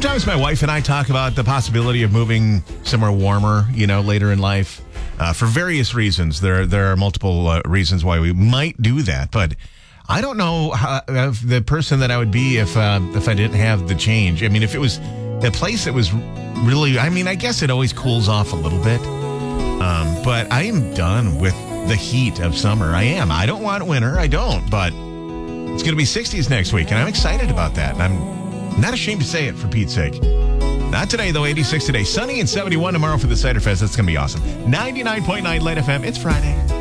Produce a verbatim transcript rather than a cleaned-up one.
Sometimes my wife and I talk about the possibility of moving somewhere warmer, you know, later in life, uh, for various reasons. There, there are multiple uh, reasons why we might do that, but I don't know how, uh, the person that I would be if uh, if I didn't have the change. I mean, if it was a place that was really, I mean, I guess it always cools off a little bit, um, but I am done with the heat of summer. I am. I don't want winter. I don't, but it's going to be sixties next week, and I'm excited about that, and I'm not ashamed to say it, for Pete's sake. Not today, though. eighty-six today. Sunny and seventy-one tomorrow for the Cider Fest. That's going to be awesome. ninety-nine point nine Light F M. It's Friday.